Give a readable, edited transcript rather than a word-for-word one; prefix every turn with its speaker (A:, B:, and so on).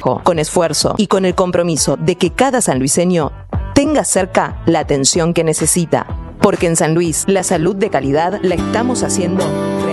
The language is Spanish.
A: trabajo, con esfuerzo y con el compromiso de que cada sanluiseño tenga cerca la atención que necesita. Porque en San Luis, la salud de calidad la estamos haciendo